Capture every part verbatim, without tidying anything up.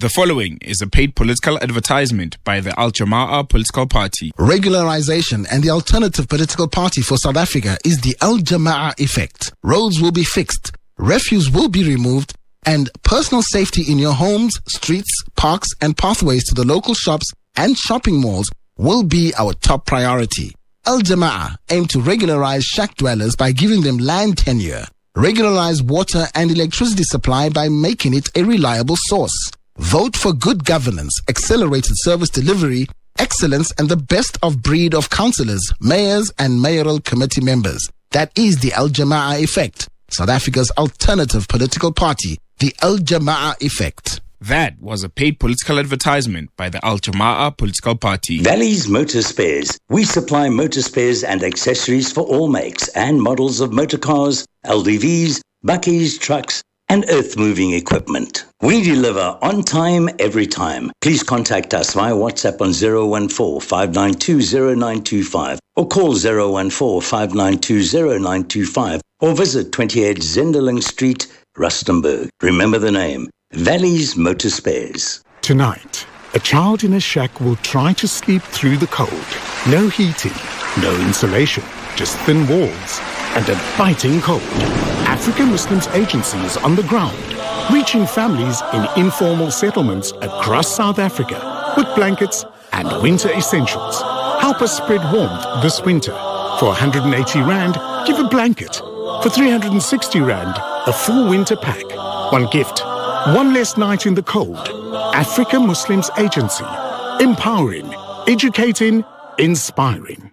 The following is a paid political advertisement by the Al Jamaah political party. Regularization and the alternative political party for South Africa is the Al Jamaah effect. Roads will be fixed, refuse will be removed, and personal safety in your homes, streets, parks, and pathways to the local shops and shopping malls will be our top priority. Al Jamaah aim to regularize shack dwellers by giving them land tenure, regularize water and electricity supply by making it a reliable source. Vote for good governance, accelerated service delivery, excellence, and the best of breed of councillors, mayors, and mayoral committee members. That is the Al Jamaah effect. South Africa's alternative political party, the Al Jamaah effect. That was a paid political advertisement by the Al Jamaah political party. Valley's Motor Spares. We supply motor spares and accessories for all makes and models of motor cars, L D Vs, buckies, trucks, and earth-moving equipment. We deliver on time, every time. Please contact us via WhatsApp on zero one four, five nine two, zero nine two five or call zero one four, five nine two, zero nine two five or visit twenty-eight Zenderling Street, Rustenburg. Remember the name, Valley's Motor Spares. Tonight, a child in a shack will try to sleep through the cold. No heating, no insulation, just thin walls and a biting cold. African Muslims Agency is on the ground, reaching families in informal settlements across South Africa with blankets and winter essentials. Help us spread warmth this winter. For one hundred eighty rand, give a blanket. For three hundred sixty rand, a full winter pack. One gift, one less night in the cold. African Muslims Agency. Empowering, educating, inspiring.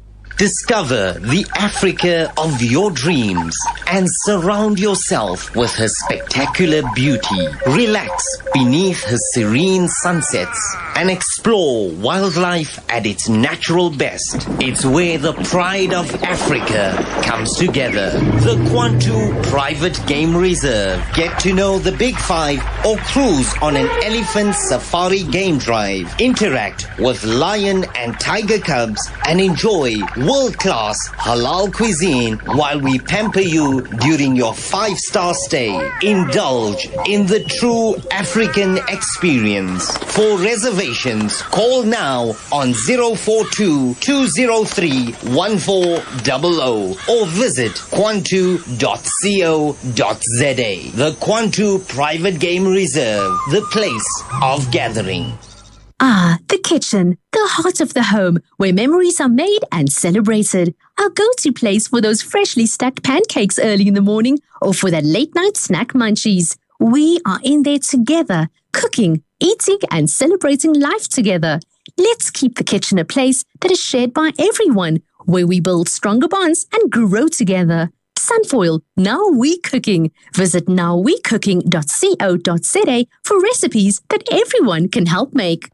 Discover the Africa of your dreams and surround yourself with her spectacular beauty. Relax beneath her serene sunsets and explore wildlife at its natural best. It's where the pride of Africa comes together. The Kwantu Private Game Reserve. Get to know the Big Five or cruise on an elephant safari game drive. Interact with lion and tiger cubs and enjoy world-class halal cuisine while we pamper you during your five-star stay. Indulge in the true African experience. For reservations, call now on zero four two, two zero three, one four zero zero or visit kwantu dot co dot za. The Kwantu Private Game Reserve, the place of gathering. Ah, the kitchen, the heart of the home, where memories are made and celebrated. Our go-to place for those freshly stacked pancakes early in the morning or for that late-night snack munchies. We are in there together, cooking, eating and celebrating life together. Let's keep the kitchen a place that is shared by everyone, where we build stronger bonds and grow together. Sunfoil, Now We Cooking. Visit now we cooking dot co dot za for recipes that everyone can help make.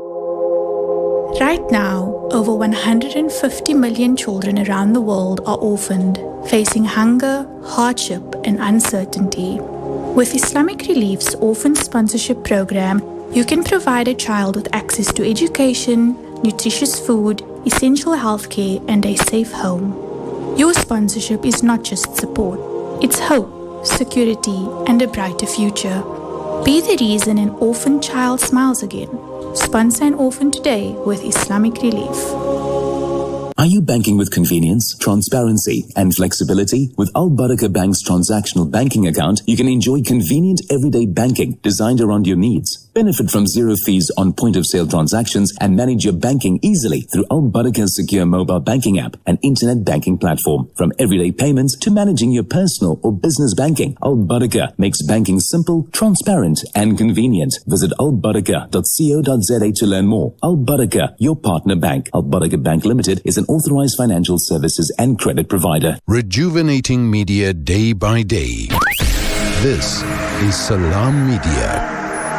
Right now, over one hundred fifty million children around the world are orphaned, facing hunger, hardship, and uncertainty. With Islamic Relief's Orphan Sponsorship Program, you can provide a child with access to education, nutritious food, essential healthcare, and a safe home. Your sponsorship is not just support, it's hope, security, and a brighter future. Be the reason an orphan child smiles again. Sponsor an orphan today with Islamic Relief. Are you banking with convenience, transparency, and flexibility? With Al Barakah Bank's transactional banking account, you can enjoy convenient everyday banking designed around your needs. Benefit from zero fees on point-of-sale transactions and manage your banking easily through Al Barakah's secure mobile banking app and internet banking platform. From everyday payments to managing your personal or business banking, Al Barakah makes banking simple, transparent, and convenient. Visit al barakah dot co dot za to learn more. Al Barakah, your partner bank. Al Barakah Bank Limited is an authorized financial services and credit provider. Rejuvenating media day by day. This is Salam Media.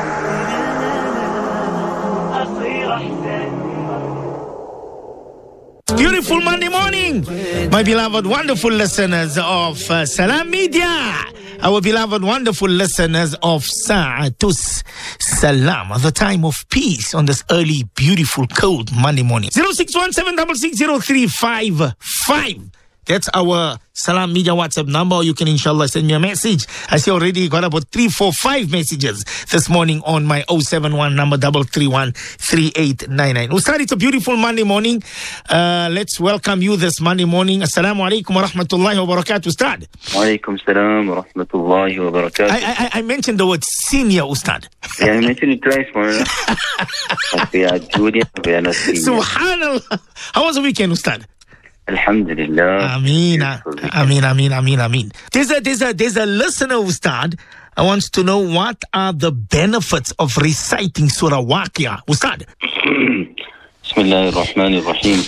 Beautiful Monday morning, my beloved, wonderful listeners of uh, Salam Media. Our beloved, wonderful listeners of Sa'atus Salam, the time of peace on this early, beautiful, cold Monday morning. zero six one seven six six zero three five five. That's our Salam Media WhatsApp number. Or you can, inshallah, send me a message. I see already got about three, four, five messages this morning on my oh seven one number, double three one three eight nine nine. Ustad, it's a beautiful Monday morning. Uh, let's welcome you this Monday morning. Assalamu alaikum wa rahmatullahi wa barakatuh, Ustad. Wa alaikum salam wa rahmatullahi wa barakatuh. I, I, I mentioned the word senior, Ustad. Yeah, I mentioned it twice, man. We are junior, we are not senior. Subhanallah. How was the weekend, Ustad? Alhamdulillah. Ameen, ameen, ameen, ameen, ameen. There's a, there's a, there's a listener, Ustad, who wants to know what are the benefits of reciting Surah Waqi'ah. Ustad. Bismillah ar-Rahman ar-Rahim.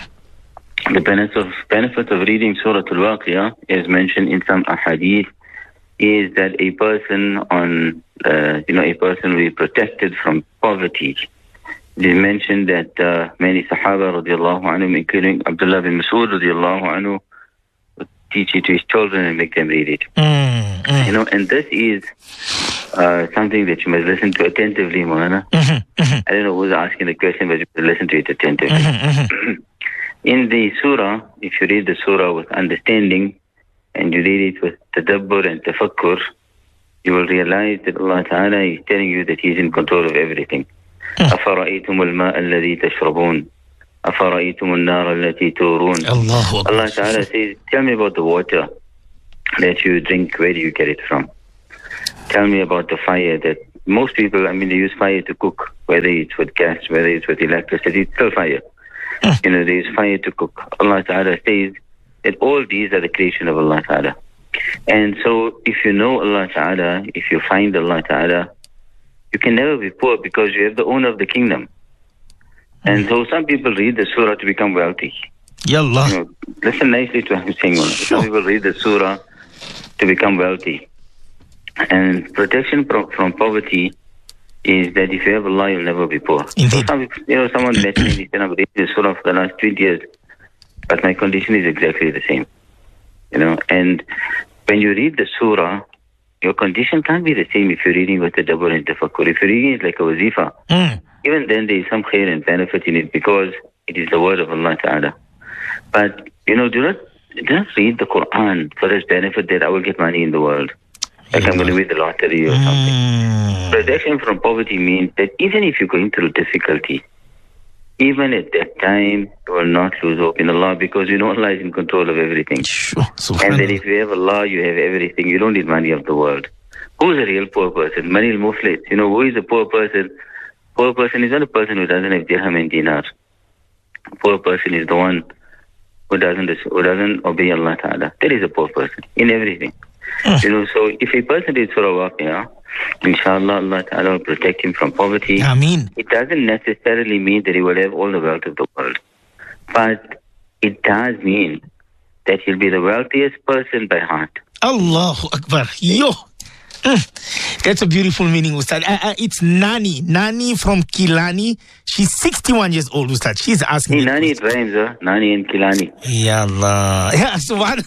The benefit of, benefit of reading Surah Al-Waqi'ah, as mentioned in some ahadith, is that a person on, uh, you know, a person will be protected from poverty. It is mentioned that uh, many Sahaba radiallahu anhu, including Abdullah bin Mas'ud radiallahu anhu, would teach it to his children and make them read it. Mm, mm. You know, and this is uh, something that you must listen to attentively, Maulana. Mm-hmm, mm-hmm. I don't know who's asking the question, but you must listen to it attentively. Mm-hmm, mm-hmm. In the surah, if you read the surah with understanding and you read it with tadabbur and tafakkur, you will realize that Allah Ta'ala is telling you that He is in control of everything. أفرأيتم الماء الذي تشربون أفرأيتم النار التي تورون. Allah Ta'ala says, tell me about the water that you drink, where do you get it from? Tell me about the fire that most people, I mean, they use fire to cook, whether it's with gas, whether it's with electricity, it's still fire. You know, they use fire to cook. Allah Ta'ala says that all these are the creation of Allah Ta'ala. And so if you know Allah Ta'ala, if you find Allah Ta'ala, you can never be poor because you have the owner of the kingdom. And so some people read the surah to become wealthy. Yallah. You know, listen nicely to what I'm saying. Some people read the surah to become wealthy. And protection from, from poverty is that if you have Allah, you'll never be poor. So some, you know, someone met me and he said, I've read the surah for the last twenty years, but my condition is exactly the same. You know, and when you read the surah, your condition can't be the same if you're reading with the double and tafakkur. If you're reading it like a wazifa, mm. even then there is some khair and benefit in it because it is the word of Allah Ta'ala. But, you know, do not, do not read the Quran for this benefit that I will get money in the world. Like I'm going to win the lottery or something. Mm. Protection from poverty means that even if you're going through difficulty, even at that time, you will not lose hope in Allah because you know Allah is in control of everything. Sure. And that if you have Allah, you have everything. You don't need money of the world. Who's a real poor person? Money al-muflis. You know, who is a poor person? Poor person is not a person who doesn't have dirham and dinar. Poor person is the one who doesn't who doesn't obey Allah Ta'ala. That is a poor person in everything. Mm. You know, so if a person reads Surah Waqi'ah, inshallah, Allah Ta'ala will protect him from poverty. Ameen. It doesn't necessarily mean that he will have all the wealth of the world. But it does mean that he'll be the wealthiest person by heart. Allahu Akbar. Yo. Mm. That's a beautiful meaning, Ustad. Uh, uh, it's Nani. Nani from Kilani. She's sixty-one years old, Ustad. She's asking. Hey, Nani, it rhymes, huh? Nani and Kilani. Yallah. Yeah, so what?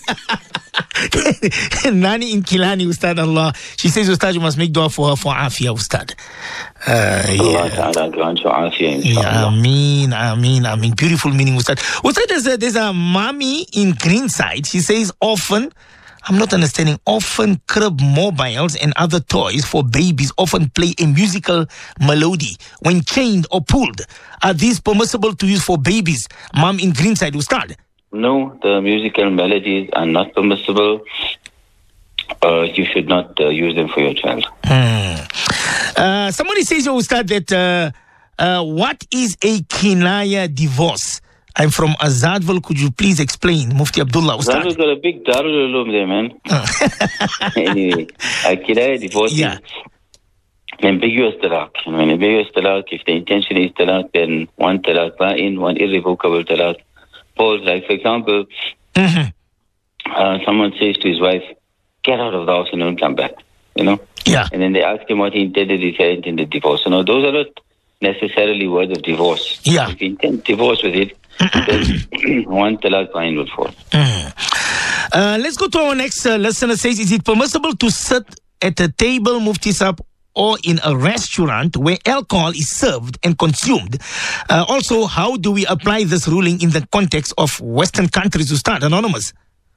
Nani in Kilani, Ustad, Allah. She says, Ustad, you must make dua for her for Afia, Ustad. Uh, Allah Ta'ala grant you Afia, yeah, Ameen, Ameen, Ameen. Beautiful meaning, Ustad. Ustad, there's a, there's a mommy in Greenside. She says often, I'm not understanding, often crib mobiles and other toys for babies often play a musical melody when chained or pulled. Are these permissible to use for babies? Mom in Greenside, Ustad. No, the musical melodies are not permissible. Uh, you should not uh, use them for your child. Hmm. Uh, somebody says, oh, Ustad, that uh, uh, what is a kinaya divorce? I'm from Azadville. Could you please explain, Mufti Abdullah? Azadville's got a big Darul Uloom there, man. Anyway, a kinaya divorce yeah. is ambiguous talaq. You know, ambiguous talaq, if the intention is talaq, then one talaq ba'in, one irrevocable talaq. Like, for example, mm-hmm. uh, someone says to his wife, get out of the house and don't come back, you know? Yeah. And then they ask him what he intended, he said intended divorce. You know, those are not necessarily words of divorce. Yeah. If you intend divorce with it, then one talaq fine will fall. Mm. Uh, let's go to our next uh, listener. Says, is it permissible to sit at a table, Mufti Sahab, or in a restaurant where alcohol is served and consumed? Uh, also, how do we apply this ruling in the context of Western countries? To start, Anonymous.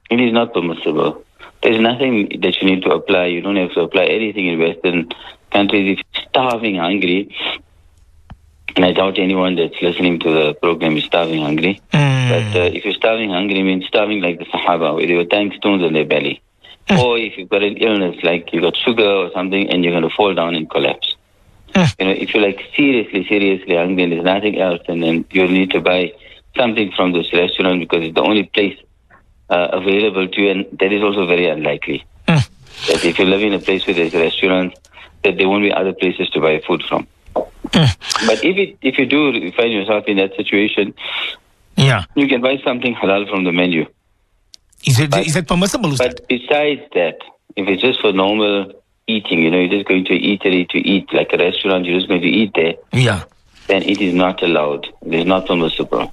It is not permissible. There's nothing that you need to apply. You don't have to apply anything in Western countries. If you're starving hungry, and I doubt anyone that's listening to the program is starving hungry, mm. but uh, if you're starving hungry, I mean starving like the Sahaba, where they were tying stones on their belly. Mm. Or if you've got an illness, like you've got sugar or something, and you're going to fall down and collapse. Mm. You know, if you're like seriously, seriously hungry and there's nothing else, and then you'll need to buy something from this restaurant because it's the only place uh, available to you, and that is also very unlikely. Mm. That if you live in a place where there's a restaurant, that there won't be other places to buy food from. Mm. But if it, if you do find yourself in that situation, yeah, you can buy something halal from the menu. Is it but, is that permissible? But besides that, if it's just for normal eating, you know, you're just going to an eatery to eat, like a restaurant, you're just going to eat there. Yeah. Then it is not allowed. It is not permissible.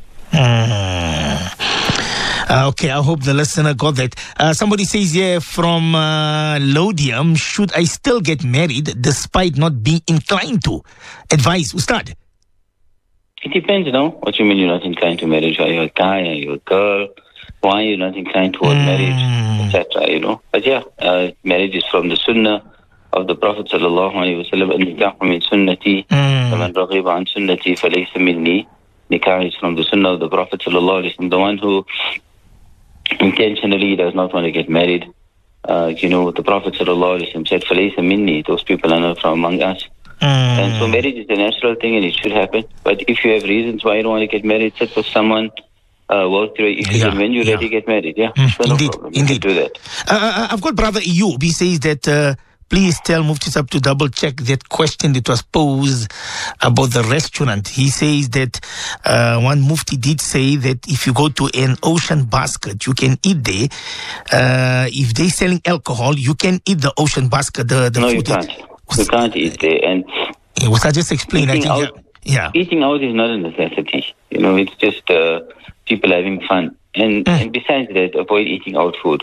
Mm. Uh, okay, I hope the listener got that. Uh, somebody says here from uh, Lodium, should I still get married despite not being inclined to? Advice, Ustad. It depends, you know. What you mean you're not inclined to marriage? Are you a guy? Are you a girl? Why are you not inclined toward mm. marriage, et cetera, you know? But yeah, uh, marriage is from the sunnah of the Prophet sallallahu alaihi wasallam. Nikah min sunnati, faman raghiba an sunnati falaysa minni. Nikah is from the sunnah of the Prophet sallallahu alaihi wasallam. The one who intentionally does not want to get married, uh, you know, the Prophet sallallahu alaihi wasallam said, falaysa minni. Those people are not from among us. Mm. And so marriage is a natural thing and it should happen. But if you have reasons why you don't want to get married, sit with someone. Uh, work through it. Yeah, when you're yeah. ready to get married, yeah. Mm, so indeed, no indeed. Do that. Uh, I've got Brother Eyob. He says that uh, please tell Mufti Sahib to double check that question that was posed about the restaurant. He says that uh, one Mufti did say that if you go to an Ocean Basket, you can eat there. Uh, if they're selling alcohol, you can eat the Ocean Basket. The, the no, food you can't. That, you can't eat there. And was I just explain? I think, out, yeah. Eating out is not a necessity. You know, it's just. Uh, people having fun. And, mm. and besides that, avoid eating out food.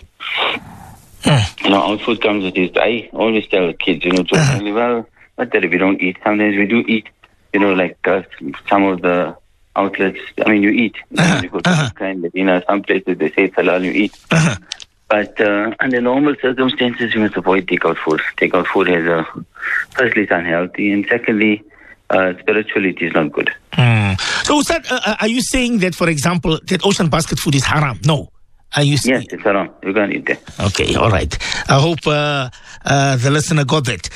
Mm. You know, out food comes with this. I always tell kids, you know, jokingly, well, not that if we don't eat. Sometimes we do eat, you know, like uh, some of the outlets. I mean, you eat. You, know, you go to uh-huh. kind of, you know, some places they say it's halal, you eat. Uh-huh. But uh, under normal circumstances, you must avoid takeout food. Takeout food has a, firstly, it's unhealthy, and secondly, uh, spiritually, it is not good. Mm. So, Ustad, uh, are you saying that, for example, that Ocean Basket food is haram? No. Are you saying? Yes, it's haram. You can't eat that. Okay, all right. I hope uh, uh, the listener got that.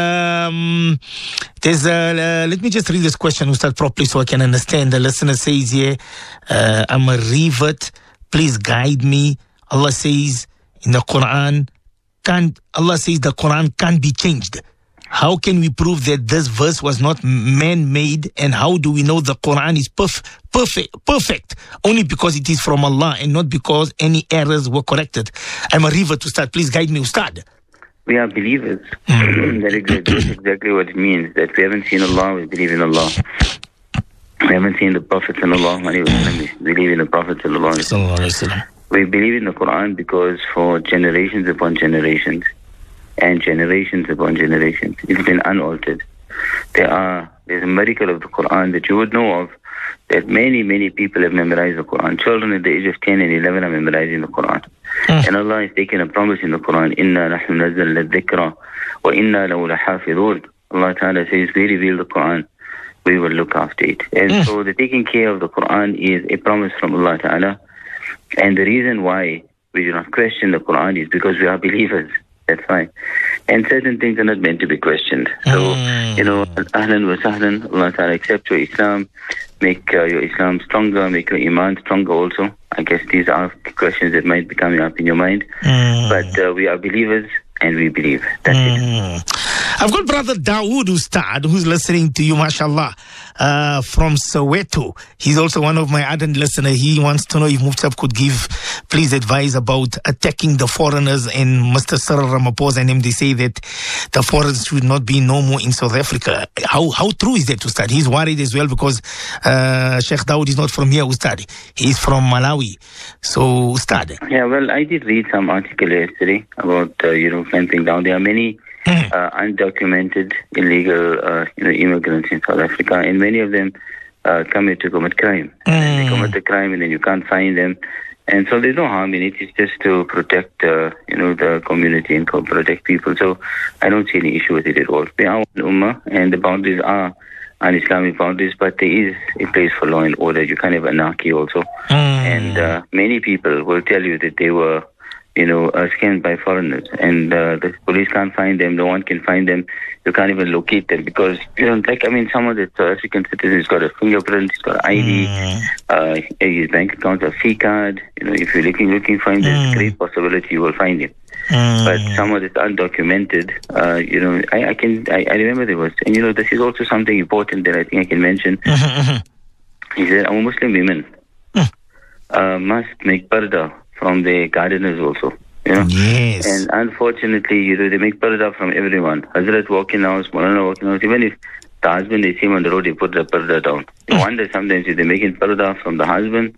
Um, there's uh, uh, let me just read this question, Ustad, properly so I can understand. The listener says here, uh, I'm a revert. Please guide me. Allah says in the Quran, can't, Allah says the Quran can't be changed. How can we prove that this verse was not man-made, and how do we know the Quran is perf- perfect, perfect only because it is from Allah and not because any errors were corrected? I'm a river to start. Please guide me, Ustad. We are believers. That exactly, that's exactly what it means. That we haven't seen Allah, we believe in Allah. We haven't seen the Prophet sallallahu alaihi wasallam, we believe in the Prophet sallallahu alaihi wasallam. We believe in the Quran because for generations upon generations, and generations upon generations, it's been unaltered. There are there's a miracle of the Quran that you would know of, that many, many people have memorized the Quran. Children at the age of ten and eleven are memorizing the Quran. Mm. And Allah has taken a promise in the Quran, Inna nahnu nazzalna dhikra wa inna lahu lahafidhun. Allah Ta'ala says, we reveal the Quran, we will look after it. And mm. so the taking care of the Quran is a promise from Allah Ta'ala. And the reason why we do not question the Quran is because we are believers. That's fine. And certain things are not meant to be questioned. So, mm. you know, ahlan wa sahlan, Allah Ta'ala accept your Islam, make uh, your Islam stronger, make your Iman stronger also. I guess these are questions that might be coming up in your mind. Mm. But uh, we are believers and we believe. That's mm. it. I've got Brother Dawood Ustad, who's listening to you, mashallah, uh, from Soweto. He's also one of my ardent listeners. He wants to know if Mufti could give, please, advise about attacking the foreigners. And Mister Cyril Ramaphosa and him, they say that the foreigners should not be no more in South Africa. How how true is that, Ustad? He's worried as well because uh, Sheikh Dawood is not from here, Ustad. He's from Malawi. So, Ustad. Yeah, well, I did read some article yesterday about, uh, you know, clamping down. There are many Uh, undocumented, illegal, uh, you know, immigrants in South Africa, and many of them uh, come here to commit crime. Mm. They commit the crime, and then you can't find them, And so there's no harm in it. It's just to protect, uh, you know, the community and co- protect people. So I don't see any issue with it at all. We are an ummah, and the boundaries are un-Islamic boundaries, but there is a place for law and order. You can't have anarchy also. Mm. And uh, many people will tell you that they were, you know, uh, scammed by foreigners, and uh, the police can't find them. No one can find them. You can't even locate them because, you know, like, I mean, someone that's South African citizen, he's got a fingerprint, he's got an I D, mm. uh, his bank account, a fee card. You know, if you're looking looking for him, there's mm. a great possibility you will find him. Mm. But someone that's undocumented, uh, you know, I, I can, I, I remember there was, and you know, this is also something important that I think I can mention. Mm-hmm. Is that our Muslim women mm. uh, must make parda from the gardeners also. You know? Yes. And unfortunately, you know, they make parda from everyone. Hazrat walk in the house, Mulana walk in the house. Even if the husband, they see him on the road, they put the parda down. You mm. wonder sometimes if they're making parda from the husband,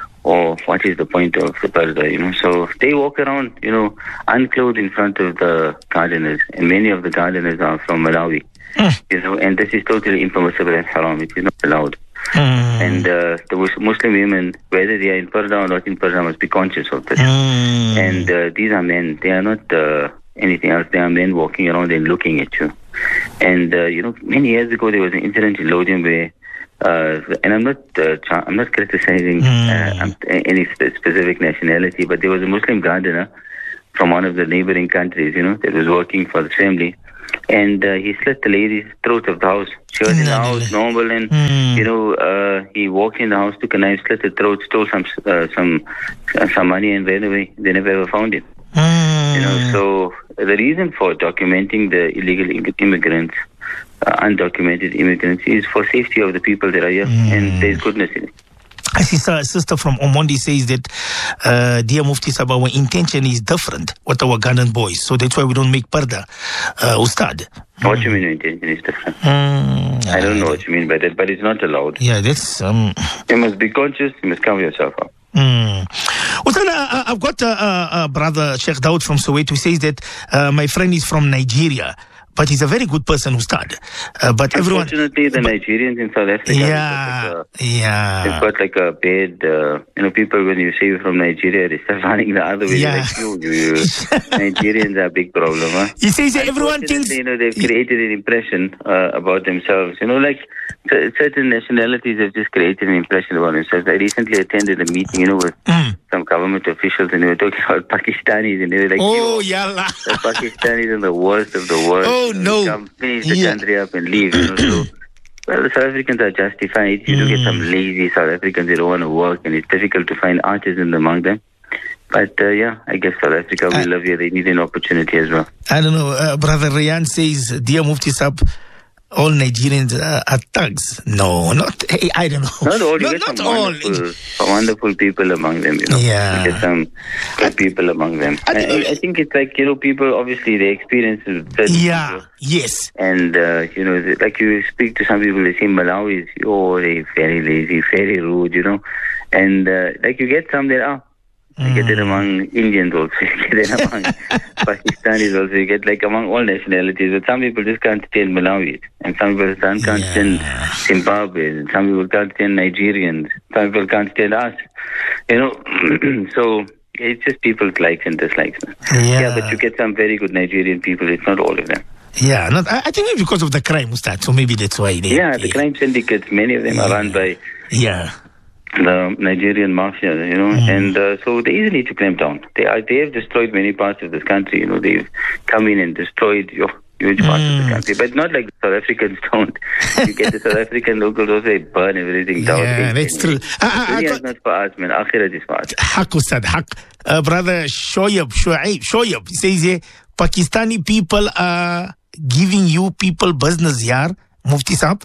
or what is the point of the parda, you know. So they walk around, you know, unclothed in front of the gardeners. And many of the gardeners are from Malawi. Mm. You know, and this is totally impermissible and haram. It is not allowed. Mm. And uh, the Muslim women, whether they are in parda or not in parda, must be conscious of this. Mm. And uh, these are men. They are not uh, anything else. They are men walking around and looking at you. And, uh, you know, many years ago, there was an incident in Lodium where, uh, and I'm not uh, I'm not criticizing mm. uh, any specific nationality, but there was a Muslim gardener from one of the neighboring countries, you know, that was working for the family. And uh, he slit the lady's throat of the house. She was in the house, normal, and mm. you know, uh, he walked in the house, took a knife, slit the throat, stole some uh, some uh, some money, and ran away. They never ever found him. Mm. You know, so the reason for documenting the illegal immigrants, uh, undocumented immigrants, is for safety of the people that are here, mm. and there's goodness in it. I see a sister from Omondi says that, uh, dear Mufti Sahib, our intention is different with our Ghanaian boys. So that's why we don't make parda, uh, Ustad. What do you mean your intention is different? Mm, I don't know what you mean by that, but it's not allowed. Yeah, that's... Um, you must be conscious, you must cover yourself up. Mm. Ustad, uh, I've got a uh, uh, brother, Sheikh Daud from Soweto, who says that uh, my friend is from Nigeria. But he's a very good person, Ustad. Uh, but everyone... Unfortunately, the Nigerians in South Africa... Yeah, like a, yeah. They've got like a bad... Uh, you know, people, when you say you're from Nigeria, they start running the other way. Yeah. Like, you, you, you. Nigerians are a big problem, huh? He says that everyone thinks... You know, they've created an impression uh, about themselves. You know, like, certain nationalities have just created an impression about themselves. I recently attended a meeting, you know, with mm. some government officials, and they were talking about Pakistanis, and they were like, oh, yalla. The Pakistanis are the worst of the worst. Oh, no. Come finish the yeah. country up and leave, you know. So, well, the South Africans are justified. You mm. do get some lazy South Africans, they don't want to work, and it's difficult to find artisans among them. But, uh, yeah, I guess South Africa, we uh, love you. They need an opportunity as well. I don't know. Uh, Brother Rayan says, dear Mufti Sahib, all Nigerians uh, are thugs. No, not, I don't know. Not all. You not, get not some all. Wonderful, wonderful people among them, you know. Yeah. You get some good people among them. I, I, I think it's like, you know, people, obviously, they experience certain Yeah, people. yes. And, uh, you know, like you speak to some people, they say Malawi is, oh, they're very lazy, very rude, you know. And, uh, like, you get some that are. You mm. get it among Indians also, you get it among Pakistanis also, you get like among all nationalities. But some people just can't stand Malawi, and some people can't yeah. stand Zimbabwe, some people can't stand Nigerians, some people can't stand us. You know, so it's just people's likes and dislikes. Yeah. yeah, but you get some very good Nigerian people, it's not all of them. Yeah, not, I think maybe because of the crime, Ustad, so maybe that's why they... Yeah, the crime syndicates, many of them yeah. are run by... Yeah. the Nigerian mafia, you know, mm. and uh, so they easily to clamp down. They are, they have destroyed many parts of this country, you know, they've come in and destroyed your huge parts mm. of the country, but not like the South Africans don't. You get the South African locals also, they burn everything down. Yeah, that's true. Uh, Dunya uh, is not for us, man. Akhirat is for us. Haq, Ustad, haq. Uh, brother Shoyab, Shoaib, Shoyab says here, Pakistani people are giving you people business, yaar. Mufti Sahib?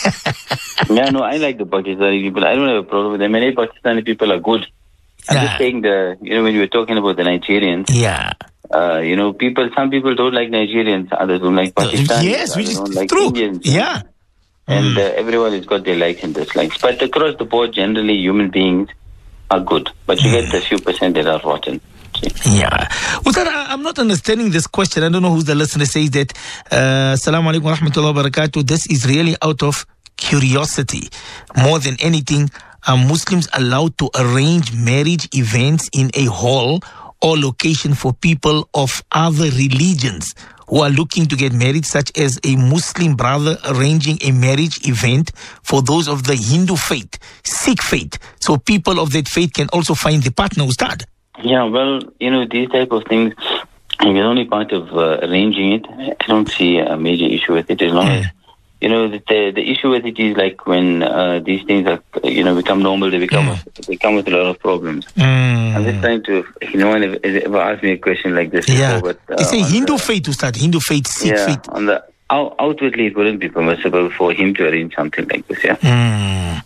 Yeah, no, I like the Pakistani people. I don't have a problem with them. Many Pakistani people are good. I'm yeah. just saying the, you know, when you were talking about the Nigerians. Yeah. Uh, you know, people, some people don't like Nigerians, others don't like Pakistanis. Yes, which is don't like true. Indians. Yeah. And mm. uh, everyone has got their likes and dislikes. But across the board, generally, human beings are good. But you mm. get the few percent that are rotten. Yeah. Ustad, I'm not understanding this question. I don't know who's the listener says that. Uh, Assalamu alaikum wa rahmatullahi wa barakatuh. This is really out of curiosity. More than anything, are Muslims allowed to arrange marriage events in a hall or location for people of other religions who are looking to get married, such as a Muslim brother arranging a marriage event for those of the Hindu faith, Sikh faith, so people of that faith can also find the partner, Ustad? Yeah, well, you know, these type of things, if it's only part of uh, arranging it, I don't see a major issue with it, as long as, you know, the the issue with it is like when uh, these things are, you know, become normal, they become mm. they come with a lot of problems. Mm. I'm just trying to, you know, no one ever asked me a question like this yeah. before, but... Uh, it's a Hindu the, faith to start, Hindu faith, Sikh yeah, faith. On the, out, outwardly, it wouldn't be permissible for him to arrange something like this, yeah. Mm.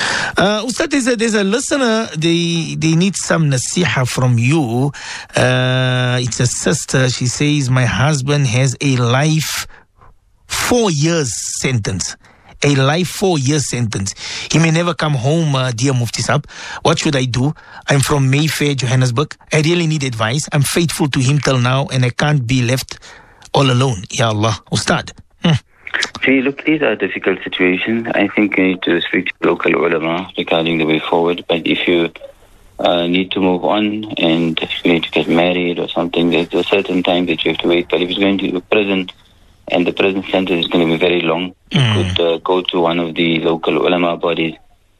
Uh, Ustad, there's a, there's a listener, they they need some nasiha from you. Uh, it's a sister, she says, my husband has a life four years sentence. A life four years sentence. He may never come home, uh, dear Mufti Sahab. What should I do? I'm from Mayfair, Johannesburg. I really need advice. I'm faithful to him till now and I can't be left all alone. Ya Allah. Ustad. Hmm. See, look, these are difficult situations. I think you need to speak to local ulama regarding the way forward. But if you uh, need to move on and you need to get married or something, there's a certain time that you have to wait. But if it's going to prison and the prison sentence is going to be very long, you mm. could uh, go to one of the local ulama bodies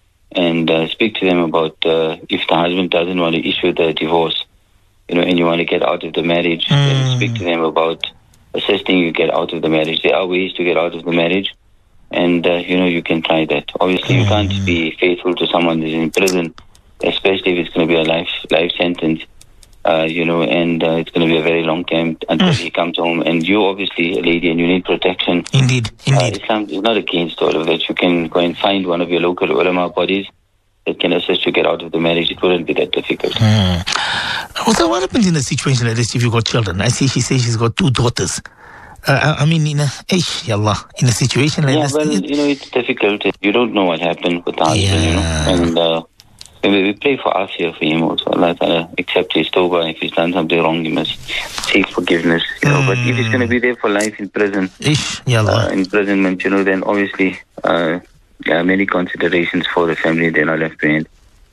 and uh, speak to them about uh, if the husband doesn't want to issue the divorce, you know, and you want to get out of the marriage, mm. then speak to them about assisting you get out of the marriage. There are ways to get out of the marriage, and uh, you know, you can try that. Obviously, you can't be faithful to someone who's in prison, especially if it's going to be a life life sentence. Uh, you know, and uh, it's going to be a very long time until mm. he comes home. And you, obviously, a lady, and you need protection. Indeed, indeed. Uh, Islam is not against all of that. You can go and find one of your local ulama bodies that can assist you get out of the marriage. It wouldn't be that difficult. Mm. So what happens in a situation like this if you got children? I see she says she's got two daughters. Uh, I mean, in a, eish, yallah, in a situation like yeah, this. Yeah, well, you know, it's difficult. You don't know what happened with the husband, yeah. you know. And uh, we pray for afia for him also. Allah Ta'ala accept his tawbah. If he's done something wrong, he must seek forgiveness. You know. Mm. But if he's going to be there for life in prison, Ish, yallah. Uh, imprisonment, you know, then obviously uh, there are many considerations for the family. They're not left behind.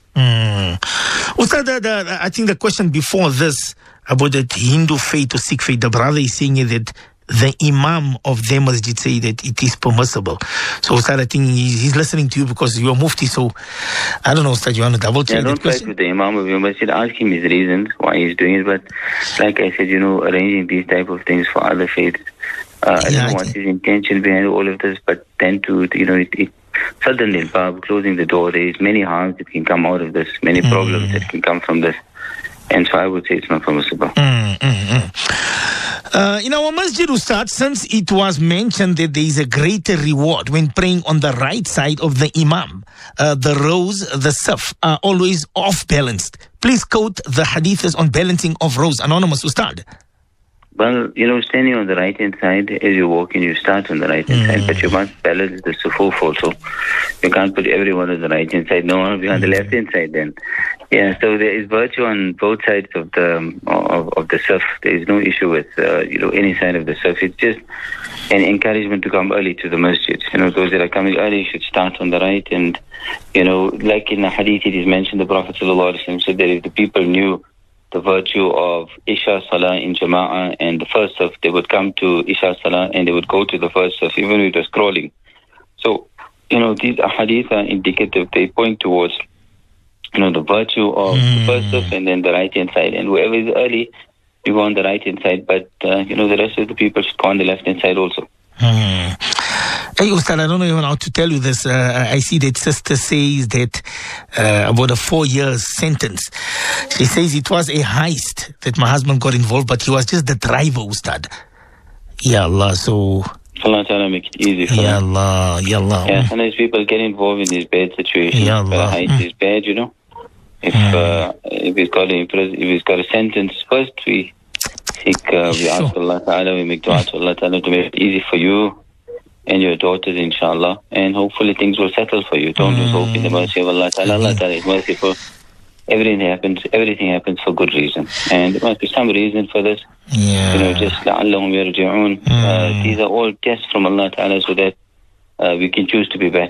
Mm. Ustad, the, the, I think the question before this about the Hindu faith or Sikh faith, the brother is saying that the Imam of the masjid say that it is permissible. So Ustad, I think he's, he's listening to you because you're Mufti. So I don't know, Ustad, you want to double check yeah, that don't question? fight with the Imam of your masjid. Ask him his reasons why he's doing it. But like I said, you know, arranging these type of things for other faiths. Uh, I don't know what's his intention behind all of this, but tend to, you know, it, it suddenly closing the door, there is many harms that can come out of this, many mm. problems that can come from this. And so I would say it's not permissible. Mm, mm, mm. Uh, in our masjid, Ustad, since it was mentioned that there is a greater reward when praying on the right side of the Imam, uh, the rows, the saf, are always off-balanced. Please quote the hadiths on balancing of rows. Anonymous, Ustad. Well, you know, standing on the right-hand side, as you walk in, you start on the right-hand mm. side, but you must balance the sufuf also. You can't put everyone on the right-hand side, no one will be on the left-hand side then. Yeah, so there is virtue on both sides of the um, of, of the saf. There is no issue with, uh, you know, any side of the saf. It's just an encouragement to come early to the masjid. You know, those that are coming early should start on the right. And, you know, like in the hadith it is mentioned, the Prophet ﷺ said that if the people knew the virtue of Isha Salah in Jama'ah and the first saf, they would come to Isha Salah and they would go to the first saf, even if it was scrolling. So, you know, these hadith are indicative. They point towards, you know, the virtue of mm. the first saf and then the right-hand side. And whoever is early, you go on the right-hand side. But, uh, you know, the rest of the people should go on the left-hand side also. Mm. Hey, Ustad, I don't know even how to tell you this. Uh, I see that sister says that uh, about a four years sentence. She says it was a heist that my husband got involved, but he was just the driver, Ustad. Ya Allah, so... Allah Ta'ala make it easy for Ya Allah, Ya Allah. Yeah, sometimes people get involved in these bad situations. Ya Allah. Uh, heist mm. is bad, you know. If, mm. uh, if he's got a, if he's got a sentence, first we seek, uh, we ask Allah Ta'ala, we make dua to Allah Ta'ala to make it easy for you and your daughters, inshallah, and hopefully things will settle for you. Don't mm. lose hope in the mercy of Allah Ta'ala. Allah Ta'ala is merciful. Everything happens, everything happens for good reason. And there must be some reason for this. Yeah. You know, just لَعَلَّهُمْ يَرْجِعُونَ. Mm. Uh, these are all tests from Allah Ta'ala so that uh, we can choose to be better.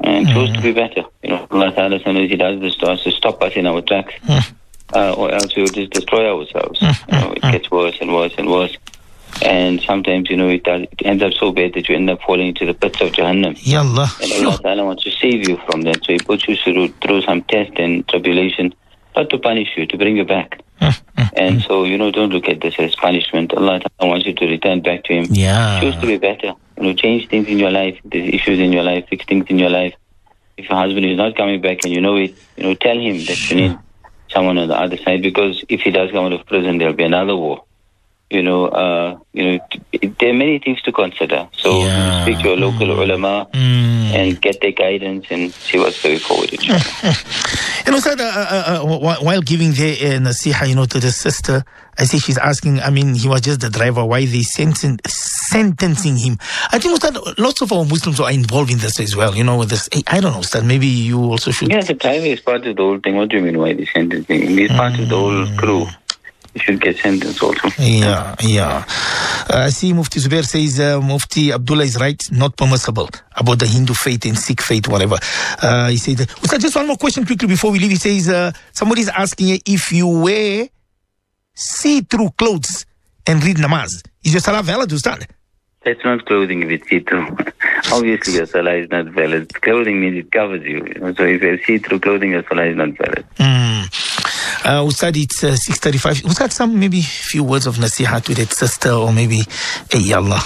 and chose to be better. You know, Allah Ta'ala sometimes He does this to us to stop us in our tracks, uh, or else we will just destroy ourselves. You know, it gets worse and worse and worse. And sometimes, you know, it, does, it ends up so bad that you end up falling into the pits of Jahannam. Yallah. And Allah Ta'ala wants to save you from that. So He puts you through, through some test and tribulation, not to punish you, to bring you back. And so, you know, don't look at this as punishment. Allah Ta'ala wants you to return back to Him. Yeah. Choose to be better. You know, change things in your life. There's issues in your life. Fix things in your life. If your husband is not coming back and you know it, you know, tell him that you need someone on the other side. Because if he does come out of prison, there'll be another war. You know, uh, you know, t- there are many things to consider. So yeah. speak to your local mm. ulama mm. and get their guidance and see what's going forward. You know, sir, uh, uh, uh, while giving the uh, nasiha, you know, to the sister, I see she's asking, I mean, he was just the driver, why they senten- sentencing him? I think, Ustad, lots of our Muslims are involved in this as well, you know, with this. I don't know, Ustad, maybe you also should. Yeah, the driver is part of the whole thing. What do you mean, why they sentencing him? He's mm. part of the whole crew. You should get sentenced also. Yeah, yeah. Uh, I see Mufti Zubair says uh, Mufti Abdullah is right, not permissible about the Hindu faith and Sikh faith, whatever. Uh, he said, Ustad, just one more question quickly before we leave. He says, uh, somebody's asking if you wear see-through clothes and read namaz, is your salah valid, Ustad? That's not clothing if it's see-through. Obviously, your salah is not valid. Clothing means it covers you. you know? So if you have see-through clothing, your salah is not valid. Mm. Uh, Ustad, it's uh, six thirty-five. Ustad, some maybe few words of nasiha to that sister, or maybe, hey, Allah.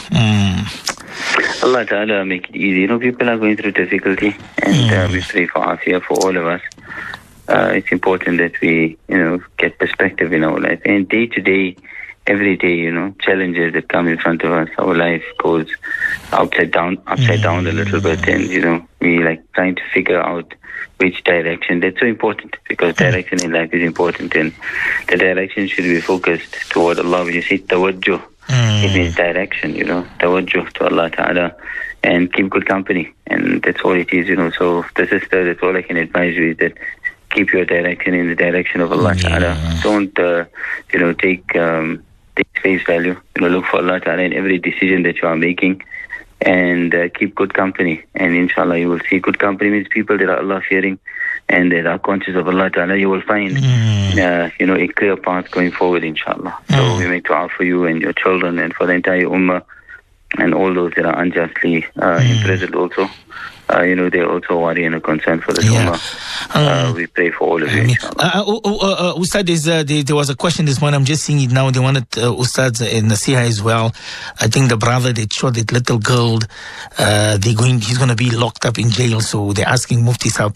Mm. Allah Ta'ala make it easy. You know, people are going through difficulty, and mm. uh, we pray for afiyah for all of us. Uh, it's important that we, you know, get perspective in our life. And day to day, every day, you know, challenges that come in front of us, our life goes upside down, upside mm. down a little bit, and, you know, we like trying to figure out which direction. That's so important, because direction in life is important, and the direction should be focused toward Allah. When you say tawajjuh, mm. it means direction, you know, tawajjuh to Allah Ta'ala, and keep good company, and that's all it is, you know. So the sister, that's all I can advise you, is that keep your direction in the direction of Allah yeah. Ta'ala. Don't, uh, you know, take, um, take face value, you know, look for Allah Ta'ala in every decision that you are making, and uh, keep good company, and inshallah you will see. Good company means people that are Allah fearing and that are conscious of Allah Ta'ala. You will find mm. uh, you know, a clear path going forward, inshallah. Mm. So we make dua for you and your children and for the entire ummah and all those that are unjustly uh, mm. imprisoned also. Uh, you know, they're also worried and a concern for the yeah. ummah. Uh, um, we pray for all of you, inshallah. Uh, uh, uh, uh, Ustad, uh, there, there was a question this morning. I'm just seeing it now. They wanted uh, Ustad in Nasiha as well. I think the brother that shot that little girl, uh, they're going, he's going to be locked up in jail. So they're asking Mufti Sahab,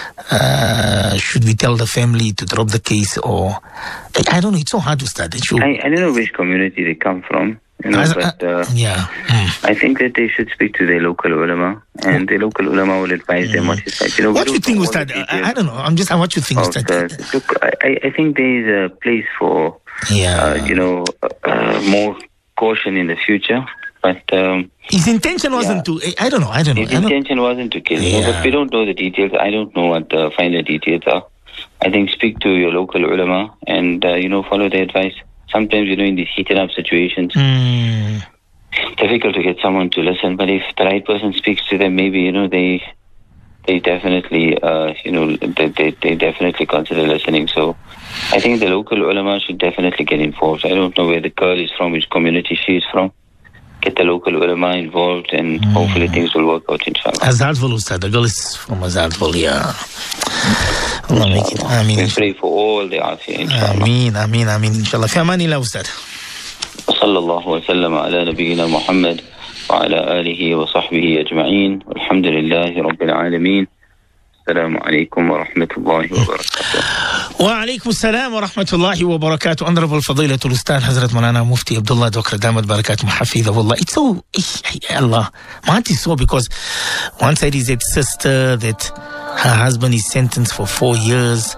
uh, should we tell the family to drop the case, or I, I don't know. It's so hard to start. I, I don't know which community they come from. You know, As, but uh, yeah. Mm. I think that they should speak to their local ulama, and the local ulama will advise mm. them what is right. You know, what do you think, Ustad? I, I don't know. I'm just. What you think, Ustad? Uh, look, I, I think there is a place for, yeah. uh, you know, uh, more caution in the future. But um, his intention wasn't yeah. to. I don't know. I don't know. His intention wasn't to kill. Yeah. You know, but we don't know the details. I don't know what the final details are. I think speak to your local ulama and uh, you know, follow their advice. Sometimes, you know, in these heated up situations, mm. it's difficult to get someone to listen. But if the right person speaks to them, maybe, you know, they they definitely, uh, you know, they, they, they definitely consider listening. So I think the local ulama should definitely get involved. I don't know where the girl is from, which community she is from. Get the local ulama involved, and mm. hopefully things will work out, inshallah. Azadville, Ustad. The girl is from Azadville, yeah. Allah make it. Ameen. We pray for all the afiyah, inshallah. Ameen, ameen, ameen, inshallah. Fi amanillah, Ustad. Sallallahu wa sallam ala nabiyyina Muhammad wa ala alihi wa sahbihi ajma'een. Alhamdulillahi rabbil alameen. Assalamu alaikum wa rahmatullahi wa barakatuh. Wa alaikum assalam wa rahmatullahi wa barakatuh. Honorable Fadilatul Ustad Hazrat Maulana Mufti Abdullah Dokra Damat Barakat Muhafidhahullah. It's so, Allah, my heart is so, because one side is that sister that her husband is sentenced for four years.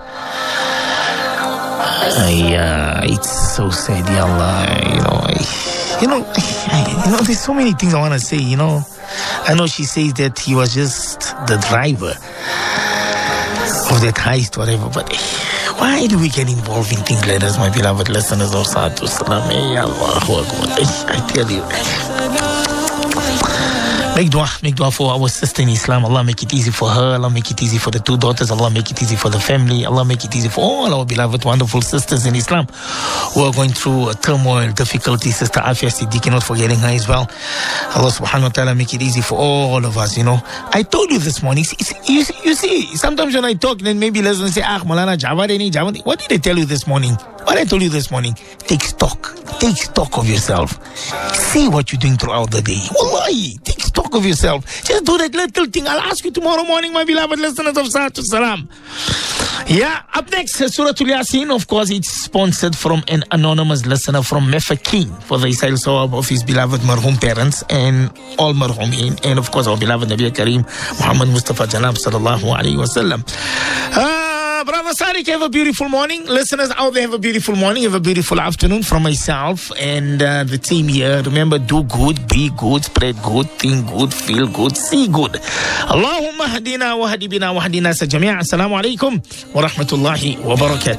Uh, yeah, it's so sad, ya Allah. You know, I, you know, I, you know, there's so many things I want to say. You know, I know she says that he was just the driver of that heist, whatever. But why do we get involved in things like this, my beloved listeners of Sa'atu Salam? I tell you. Make dua, make dua for our sister in Islam. Allah make it easy for her. Allah make it easy for the two daughters. Allah make it easy for the family. Allah make it easy for all our beloved, wonderful sisters in Islam who are going through turmoil, difficulty. Sister Afia Siddiqui, not forgetting her as well. Allah subhanahu wa ta'ala make it easy for all of us, you know. I told you this morning, you, you see, sometimes when I talk, then maybe let's say, ah, Malana Javadeni, Javadeni. What did I tell you this morning? What I told you this morning? Take stock. Take stock of yourself. See what you're doing throughout the day. Wallahi, take stock of yourself. Just do that little thing. I'll ask you tomorrow morning, my beloved listeners of Sa'atus Salam. Yeah, up next, Surah Al-Yasin. Of course, it's sponsored from an anonymous listener from Mefakin for the Isail Sawab of his beloved marhum parents and all marhumin. And of course, our beloved Nabi Kareem, Muhammad Mustafa Janab Sallallahu Alaihi Wasallam. Uh, Brother Sadiq, have a beautiful morning. Listeners out there, have a beautiful morning. Have a beautiful afternoon from myself and uh, the team here. Remember, do good, be good, spread good, think good, feel good, see good. Allahumma hadina wa hadi bina wa hadina sa jami'a. Assalamu alaikum wa rahmatullahi wa barakatuh.